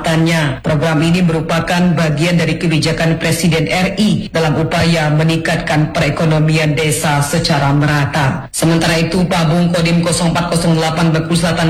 kesempatannya. Program ini merupakan bagian dari kebijakan Presiden RI dalam upaya meningkatkan perekonomian desa secara merata. Sementara itu, Pabung Kodim 0408 Bengkulu Selatan